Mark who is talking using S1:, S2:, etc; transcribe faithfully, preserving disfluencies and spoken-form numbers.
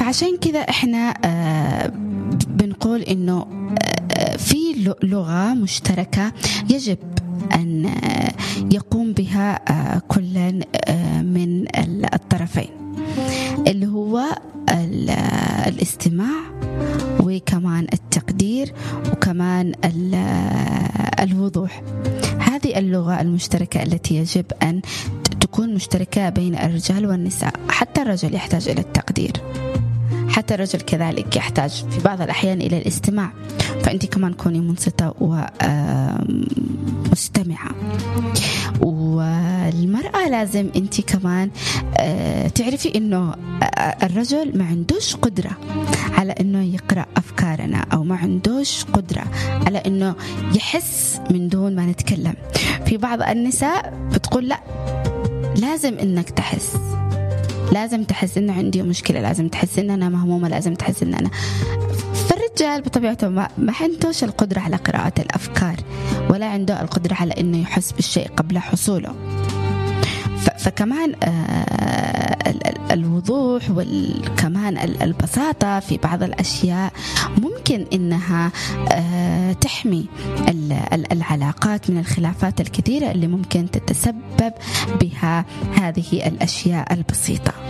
S1: فعشان كذا إحنا بنقول إنه في لغة مشتركة يجب أن يقوم بها كل من الطرفين، اللي هو الاستماع وكمان التقدير وكمان الوضوح. هذه اللغة المشتركة التي يجب أن تكون مشتركة بين الرجال والنساء. حتى الرجل يحتاج إلى التقدير، حتى الرجل كذلك يحتاج في بعض الأحيان إلى الاستماع، فأنت كمان كوني منصتة ومستمعة. والمرأة لازم أنت كمان تعرفي إنه الرجل ما عندوش قدرة على إنه يقرأ أفكارنا، أو ما عندوش قدرة على إنه يحس من دون ما نتكلم. في بعض النساء بتقول لا، لازم إنك تحس، لازم تحس إنه عندي مشكلة، لازم تحس إن أنا مهمومة، لازم تحس إن أنا. فالرجال بطبيعته ما ما عندوش القدرة على قراءة الأفكار، ولا عنده القدرة على إنه يحس بالشيء قبل حصوله. فكمان الوضوح وكمان البساطة في بعض الأشياء ممكن إنها تحمي العلاقات من الخلافات الكثيرة اللي ممكن تتسبب بها هذه الأشياء البسيطة.